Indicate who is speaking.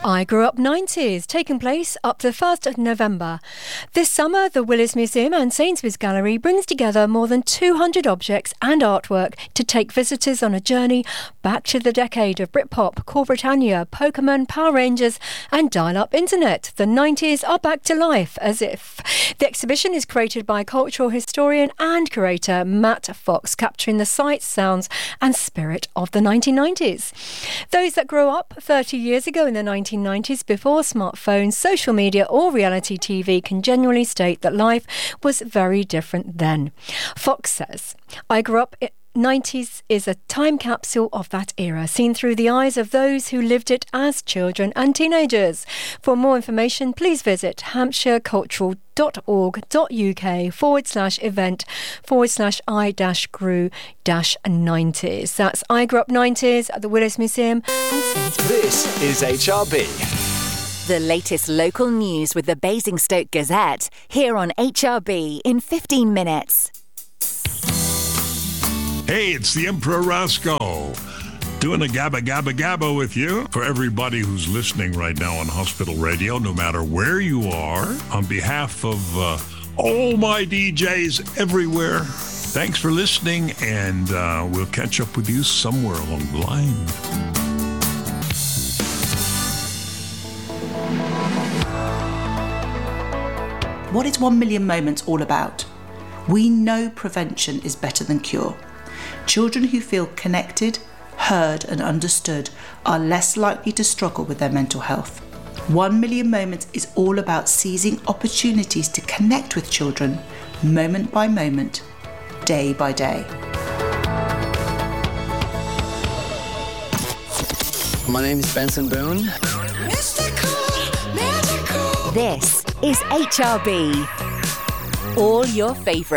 Speaker 1: I Grew Up 90s, taking place up to the 1st of November. This summer, the Willis Museum and Sainsbury's Gallery brings together more than 200 objects and artwork to take visitors on a journey back to the decade of Britpop, Core Britannia, Pokemon, Power Rangers and dial-up internet. The 90s are back to life, as if. The exhibition is created by cultural historian and curator Matt Fox, capturing the sights, sounds and spirit of the 1990s. Those that grew up 30 years ago in the 1990s, before smartphones, social media or reality TV, can genuinely state that life was very different then. Fox says, I grew up 90s is a time capsule of that era, seen through the eyes of those who lived it as children and teenagers. For more information, please visit hampshirecultural.org.uk/event/I-grew-90s. That's I Grew Up 90s at the Willis Museum and Sainsbury's.
Speaker 2: This is HRB.
Speaker 3: The latest local news with the Basingstoke Gazette, here on HRB in 15 minutes.
Speaker 4: Hey, it's the Emperor Roscoe, doing a gabba gabba gabba with you. For everybody who's listening right now on Hospital Radio, no matter where you are, on behalf of all my DJs everywhere, thanks for listening, and we'll catch up with you somewhere along the line.
Speaker 5: What is 1 Million Moments all about? We know prevention is better than cure. Children who feel connected, heard and understood are less likely to struggle with their mental health. 1 Million Moments is all about seizing opportunities to connect with children, moment by moment, day by day.
Speaker 6: My name is Benson Boone.
Speaker 3: This is HRB. All your favourites.